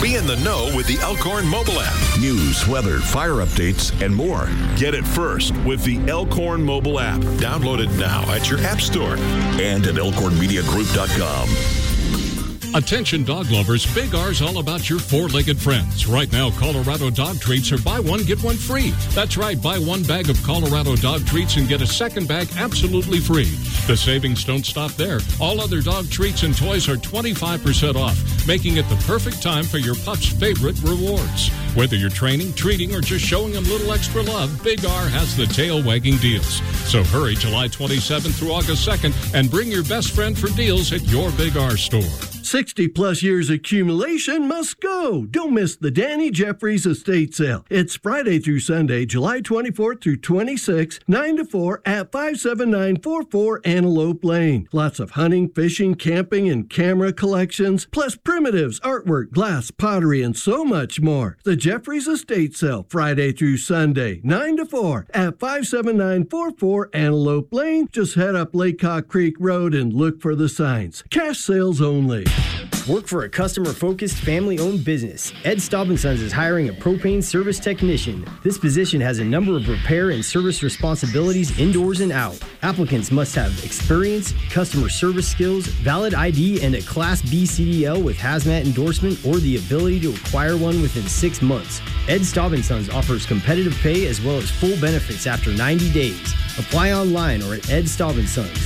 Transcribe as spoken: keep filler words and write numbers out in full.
Be in the know with the Elkhorn mobile app. News, weather, fire updates, and more. Get it first with the Elkhorn mobile app. Download it now at your app store and at elkhorn media group dot com. Attention dog lovers, Big R's all about your four-legged friends. Right now, Colorado dog treats are buy one, get one free. That's right, buy one bag of Colorado dog treats and get a second bag absolutely free. The savings don't stop there. All other dog treats and toys are twenty-five percent off, making it the perfect time for your pup's favorite rewards. Whether you're training, treating, or just showing them a little extra love, Big R has the tail-wagging deals. So hurry July twenty-seventh through August second and bring your best friend for deals at your Big R store. sixty plus years accumulation must go. Don't miss the Danny Jeffries Estate Sale. It's Friday through Sunday, July twenty-fourth through twenty-sixth, nine to four at five seven nine four four Antelope Lane. Lots of hunting, fishing, camping, and camera collections, plus primitives, artwork, glass, pottery, and so much more. The Jeffries Estate Sale, Friday through Sunday, nine to four at five seven nine four four Antelope Lane. Just head up Laycock Creek Road and look for the signs. Cash sales only. Work for a customer-focused, family-owned business. Ed Staub and Sons is hiring a propane service technician. This position has a number of repair and service responsibilities indoors and out. Applicants must have experience, customer service skills, valid I D, and a Class B C D L with hazmat endorsement or the ability to acquire one within six months. Ed Staub and Sons offers competitive pay as well as full benefits after ninety days. Apply online or at Ed Staub and Sons.